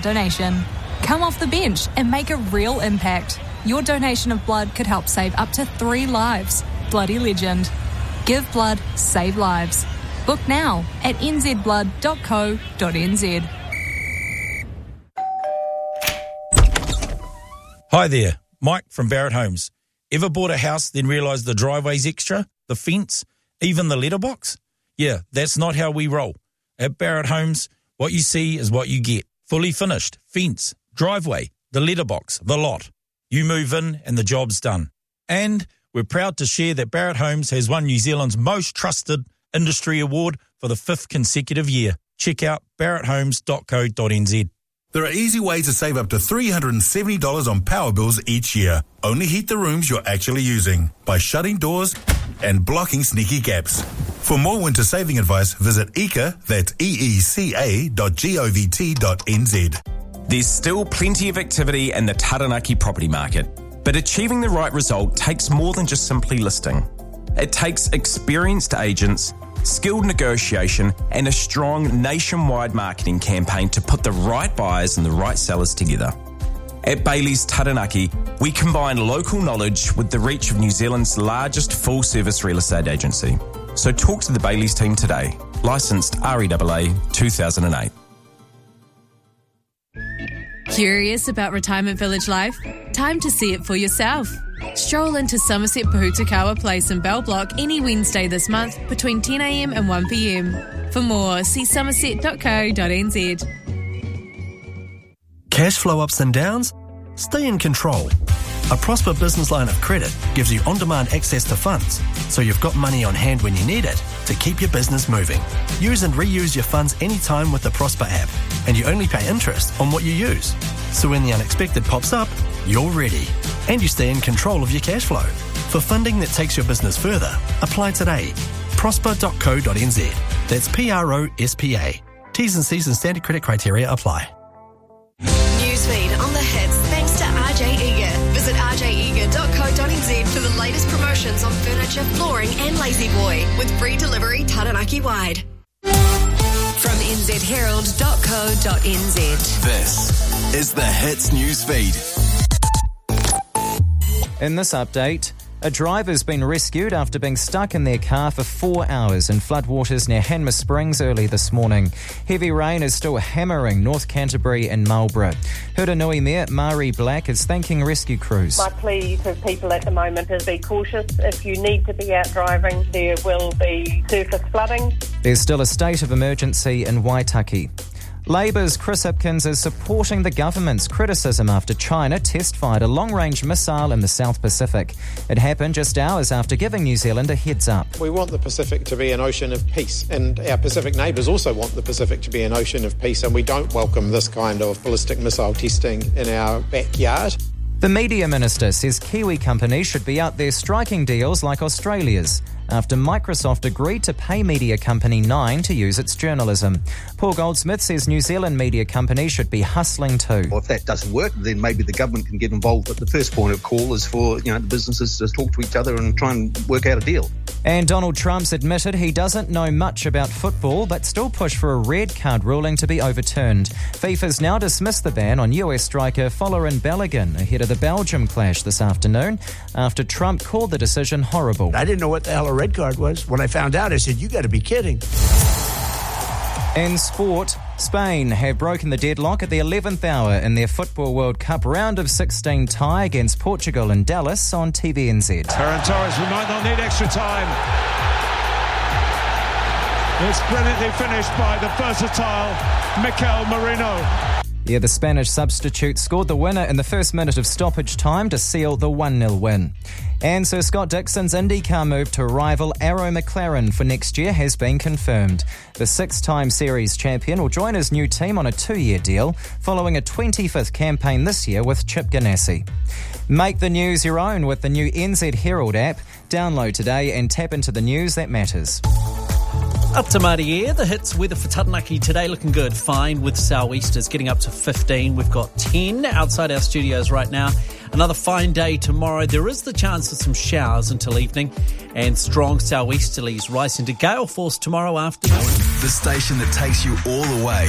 donation. Come off the bench and make a real impact. Your donation of blood could help save up to 3 lives. Bloody legend. Give blood, save lives. Book now at nzblood.co.nz. Hi there, Mike from Barrett Homes. Ever bought a house then realised the driveway's extra, the fence, even the letterbox? Yeah, that's not how we roll. At Barrett Homes, what you see is what you get. Fully finished, fence, driveway, the letterbox, the lot. You move in and the job's done. And we're proud to share that Barrett Homes has won New Zealand's most trusted industry award for the 5th consecutive year. Check out barretthomes.co.nz. There are easy ways to save up to $370 on power bills each year. Only heat the rooms you're actually using by shutting doors and blocking sneaky gaps. For more winter saving advice, visit EECA, that's eeca.govt.nz. There's still plenty of activity in the Taranaki property market, but achieving the right result takes more than just simply listing. It takes experienced agents, skilled negotiation, and a strong nationwide marketing campaign to put the right buyers and the right sellers together. At Bailey's Taranaki, we combine local knowledge with the reach of New Zealand's largest full-service real estate agency. So talk to the Bailey's team today. Licensed REAA 2008. Curious about retirement village life? Time to see it for yourself. Stroll into Somerset Pahutakawa Place in Bell Block any Wednesday this month between 10am and 1pm. For more, see somerset.co.nz. Cash flow ups and downs? Stay in control. A Prosper business line of credit gives you on-demand access to funds, so you've got money on hand when you need it to keep your business moving. Use and reuse your funds anytime with the Prosper app, and you only pay interest on what you use. So when the unexpected pops up, you're ready, and you stay in control of your cash flow. For funding that takes your business further, apply today. Prosper.co.nz. That's PROSPA. T's and C's and standard credit criteria apply. Newsfeed on the hits thanks to RJ Eager. Visit rjeager.co.nz for the latest promotions on furniture, flooring and Lazy Boy with free delivery Taranaki wide. From nzherald.co.nz. This is the Hits Newsfeed. In this update, a driver's been rescued after being stuck in their car for 4 hours in floodwaters near Hanmer Springs early this morning. Heavy rain is still hammering North Canterbury and Marlborough. Hurunui Mayor Mari Black is thanking rescue crews. My plea to people at the moment is be cautious. If you need to be out driving, there will be surface flooding. There's still a state of emergency in Waitaki. Labour's Chris Hipkins is supporting the government's criticism after China test-fired a long-range missile in the South Pacific. It happened just hours after giving New Zealand a heads-up. We want the Pacific to be an ocean of peace, and our Pacific neighbours also want the Pacific to be an ocean of peace, and we don't welcome this kind of ballistic missile testing in our backyard. The Media Minister says Kiwi companies should be out there striking deals like Australia's after Microsoft agreed to pay media company Nine to use its journalism. Paul Goldsmith says New Zealand media companies should be hustling too. Well, if that doesn't work, then maybe the government can get involved. But the first point of call is for the businesses to talk to each other and try and work out a deal. And Donald Trump's admitted he doesn't know much about football, but still pushed for a red card ruling to be overturned. FIFA's now dismissed the ban on US striker Folarin Balogun ahead of the Belgium clash this afternoon after Trump called the decision horrible. I didn't know what the hell a red card was. When I found out, I said, you got to be kidding. In sport, Spain have broken the deadlock at the 11th hour in their Football World Cup round of 16 tie against Portugal in Dallas on TVNZ. Ferran Torres, we might not need extra time. It's brilliantly finished by the versatile Mikel Merino. Yeah, the Spanish substitute scored the winner in the first minute of stoppage time to seal the 1-0 win. And Sir Scott Dixon's IndyCar move to rival Arrow McLaren for next year has been confirmed. The six-time series champion will join his new team on a 2-year deal following a 25th campaign this year with Chip Ganassi. Make the news your own with the new NZ Herald app. Download today and tap into the news that matters. Up to Māori air, the hits weather for Taranaki today looking good. Fine with sou'easters getting up to 15. We've got 10 outside our studios right now. Another fine day tomorrow. There is the chance of some showers until evening and strong sou'easterlies rising to gale force tomorrow afternoon. The station that takes you all the way.